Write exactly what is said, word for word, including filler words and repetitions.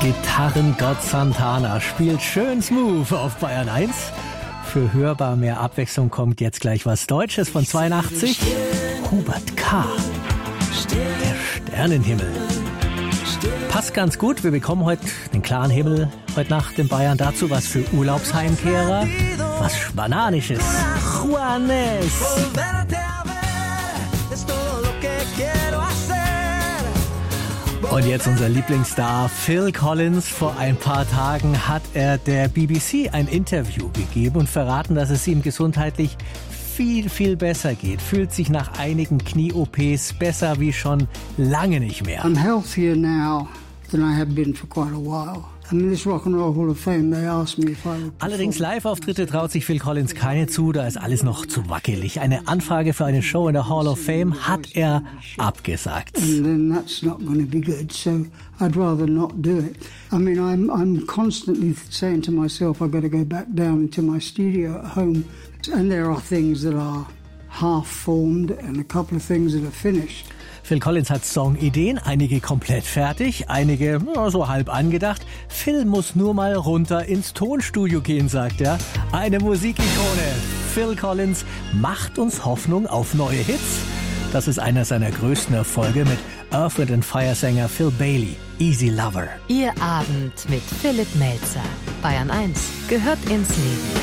Gitarrengott Santana spielt schön smooth auf Bayern eins. Für hörbar mehr Abwechslung kommt jetzt gleich was Deutsches von zweiundachtzig. Hubert K. Der Sternenhimmel. Passt ganz gut, wir bekommen heute den klaren Himmel heute Nacht in Bayern. Dazu was für Urlaubsheimkehrer, was Spananisches. Juanes. Und jetzt unser Lieblingsstar Phil Collins. Vor ein paar Tagen hat er der B B C ein Interview gegeben und verraten, dass es ihm gesundheitlich viel, viel besser geht. Fühlt sich nach einigen Knie-O Ps besser wie schon lange nicht mehr. I'm healthier now than I have been for quite a while. I mean, this Rock and Roll Hall of Fame, they asked me if I would. Allerdings Live-Auftritte traut sich Phil Collins keine zu, da ist alles noch zu wackelig. Eine Anfrage für eine Show in der Hall of Fame hat er abgesagt. And then that's not going to be good, so I'd rather not do it. I mean, I'm I'm constantly saying to myself, I've got to go back down into my studio at home, and there are things that are half-formed and a couple of things that are finished. Phil Collins hat Songideen, einige komplett fertig, einige ja, so halb angedacht. Phil muss nur mal runter ins Tonstudio gehen, sagt er. Eine Musikikone. Phil Collins macht uns Hoffnung auf neue Hits. Das ist einer seiner größten Erfolge mit Earth, Wind and Fire Sänger Phil Bailey. Easy Lover. Ihr Abend mit Philipp Melzer. Bayern eins gehört ins Leben.